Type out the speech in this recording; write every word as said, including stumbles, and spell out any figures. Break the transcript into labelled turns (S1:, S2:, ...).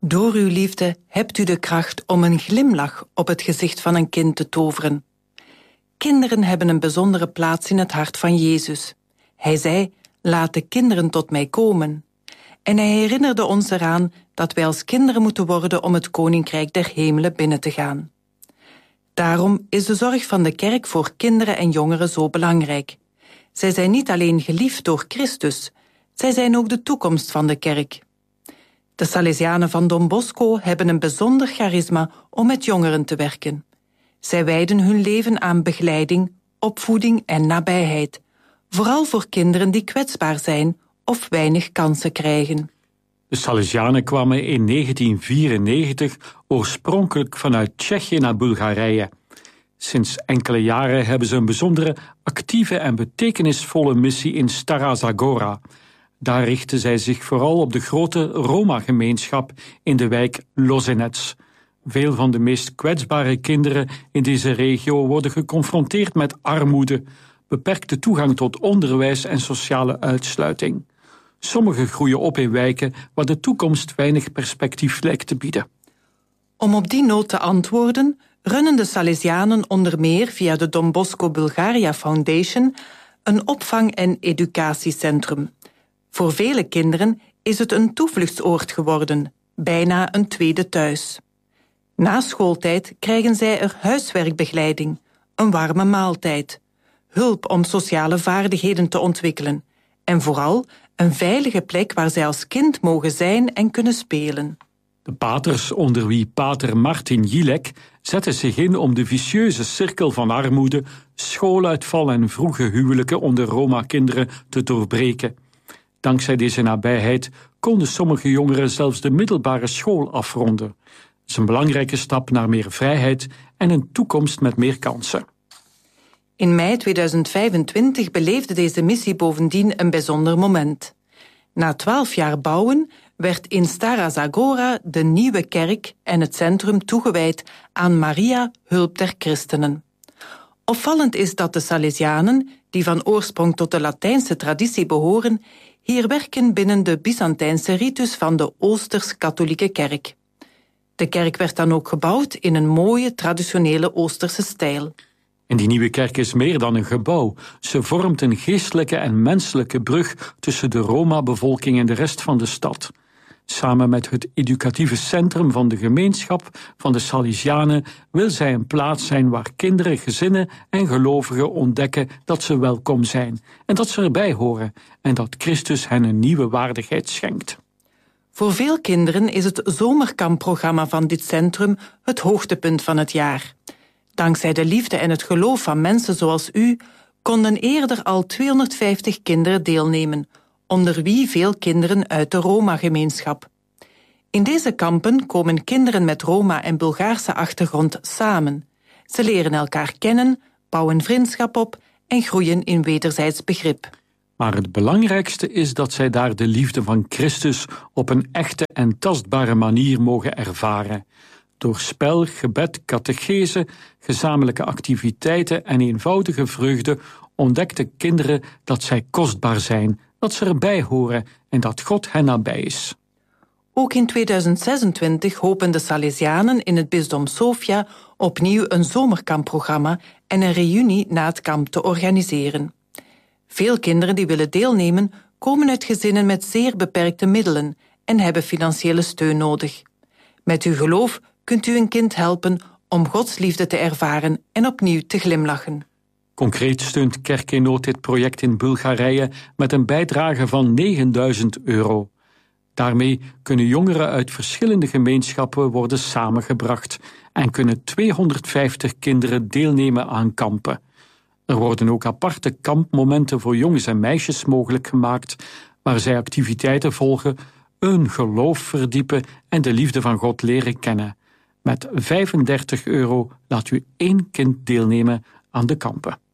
S1: Door uw liefde hebt u de kracht om een glimlach op het gezicht van een kind te toveren. Kinderen hebben een bijzondere plaats in het hart van Jezus. Hij zei, laat de kinderen tot mij komen. En hij herinnerde ons eraan dat wij als kinderen moeten worden om het koninkrijk der hemelen binnen te gaan. Daarom is de zorg van de kerk voor kinderen en jongeren zo belangrijk. Zij zijn niet alleen geliefd door Christus, zij zijn ook de toekomst van de kerk. De Salesianen van Don Bosco hebben een bijzonder charisma om met jongeren te werken. Zij wijden hun leven aan begeleiding, opvoeding en nabijheid, vooral voor kinderen die kwetsbaar zijn of weinig kansen krijgen.
S2: De Salesianen kwamen in negentien vierennegentig oorspronkelijk vanuit Tsjechië naar Bulgarije. Sinds enkele jaren hebben ze een bijzondere, actieve en betekenisvolle missie in Stara Zagora. Daar richten zij zich vooral op de grote Roma-gemeenschap in de wijk Lozenec. Veel van de meest kwetsbare kinderen in deze regio worden geconfronteerd met armoede, beperkte toegang tot onderwijs en sociale uitsluiting. Sommigen groeien op in wijken waar de toekomst weinig perspectief lijkt te bieden.
S1: Om op die nood te antwoorden, runnen de Salesianen onder meer via de Don Bosco Bulgaria Foundation een opvang- en educatiecentrum. Voor vele kinderen is het een toevluchtsoord geworden, bijna een tweede thuis. Na schooltijd krijgen zij er huiswerkbegeleiding, een warme maaltijd, hulp om sociale vaardigheden te ontwikkelen en vooral een veilige plek waar zij als kind mogen zijn en kunnen spelen.
S2: De paters, onder wie pater Martin Jilek, zetten zich in om de vicieuze cirkel van armoede, schooluitval en vroege huwelijken onder Roma-kinderen te doorbreken. Dankzij deze nabijheid konden sommige jongeren zelfs de middelbare school afronden. Dat is een belangrijke stap naar meer vrijheid en een toekomst met meer kansen.
S1: In mei tweeduizend vijfentwintig beleefde deze missie bovendien een bijzonder moment. Na twaalf jaar bouwen werd in Stara Zagora de nieuwe kerk en het centrum toegewijd aan Maria, hulp der christenen. Opvallend is dat de Salesianen, die van oorsprong tot de Latijnse traditie behoren, hier werken binnen de Byzantijnse ritus van de Oosters-katholieke kerk. De kerk werd dan ook gebouwd in een mooie traditionele Oosterse stijl.
S2: En die nieuwe kerk is meer dan een gebouw. Ze vormt een geestelijke en menselijke brug tussen de Roma-bevolking en de rest van de stad. Samen met het educatieve centrum van de gemeenschap van de Salesianen wil zij een plaats zijn waar kinderen, gezinnen en gelovigen ontdekken dat ze welkom zijn en dat ze erbij horen en dat Christus hen een nieuwe waardigheid schenkt.
S1: Voor veel kinderen is het zomerkampprogramma van dit centrum het hoogtepunt van het jaar. Dankzij de liefde en het geloof van mensen zoals u konden eerder al tweehonderdvijftig kinderen deelnemen, onder wie veel kinderen uit de Roma-gemeenschap. In deze kampen komen kinderen met Roma- en Bulgaarse achtergrond samen. Ze leren elkaar kennen, bouwen vriendschap op en groeien in wederzijds begrip.
S2: Maar het belangrijkste is dat zij daar de liefde van Christus op een echte en tastbare manier mogen ervaren. Door spel, gebed, catechese, gezamenlijke activiteiten en eenvoudige vreugde ontdekten kinderen dat zij kostbaar zijn, dat ze erbij horen en dat God hen nabij is.
S1: Ook in tweeduizend zesentwintig hopen de Salesianen in het bisdom Sofia opnieuw een zomerkampprogramma en een reunie na het kamp te organiseren. Veel kinderen die willen deelnemen komen uit gezinnen met zeer beperkte middelen en hebben financiële steun nodig. Met uw geloof kunt u een kind helpen om Gods liefde te ervaren en opnieuw te glimlachen.
S2: Concreet steunt Kerk in Nood dit project in Bulgarije met een bijdrage van negenduizend euro. Daarmee kunnen jongeren uit verschillende gemeenschappen worden samengebracht en kunnen tweehonderdvijftig kinderen deelnemen aan kampen. Er worden ook aparte kampmomenten voor jongens en meisjes mogelijk gemaakt, waar zij activiteiten volgen, hun geloof verdiepen en de liefde van God leren kennen. Met vijfendertig euro laat u één kind deelnemen aan de kampen.